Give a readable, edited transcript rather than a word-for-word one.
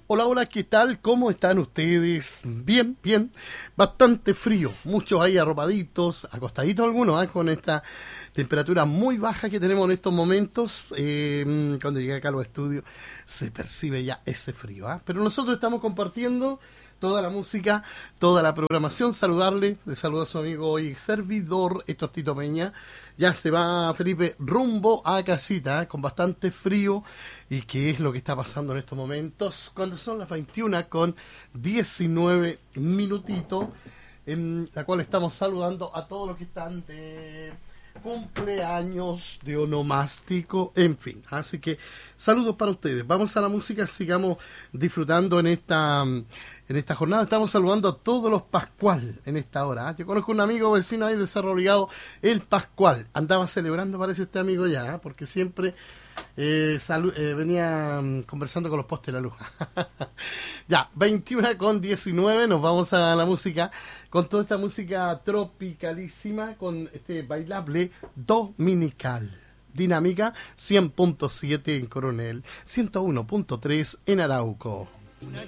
Hola, hola, ¿qué tal? ¿Cómo están ustedes? Bien, bien. Bastante frío. Muchos ahí arropaditos, acostaditos algunos, con esta temperatura muy baja que tenemos en estos momentos. Cuando llegué acá a los estudios se percibe ya ese frío, ¿ah? Pero nosotros estamos compartiendo toda la música, toda la programación. Saludarle, le saludo a su amigo y servidor, esto es Tito Peña. Ya se va Felipe rumbo a casita, con bastante frío. ¿Y qué es lo que está pasando en estos momentos? Cuando son las 21:19 minutitos, en la cual estamos saludando a todos los que están de cumpleaños, de onomástico, en fin. Así que saludos para ustedes. Vamos a la música, sigamos disfrutando en esta jornada. Estamos saludando a todos los Pascual en esta hora. Yo conozco un amigo vecino ahí de Cerro Obligado, el Pascual. Andaba celebrando, parece este amigo ya, porque siempre venía conversando con los postes de la luz. Ya, 21:19, nos vamos a la música, con toda esta música tropicalísima, con este bailable dominical. Dinámica 100.7 en Coronel, 101.3 en Arauco. Una